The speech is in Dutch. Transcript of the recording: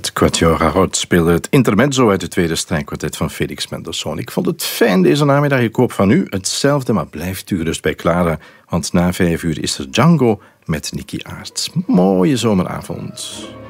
Het Quatuor Garot speelde het intermezzo uit het tweede strijkkwartet van Felix Mendelssohn. Ik vond het fijn deze namiddag. Ik hoop van u hetzelfde, maar blijft u gerust bij Clara. Want na 5 uur is er Django met Nicky Aarts. Mooie zomeravond.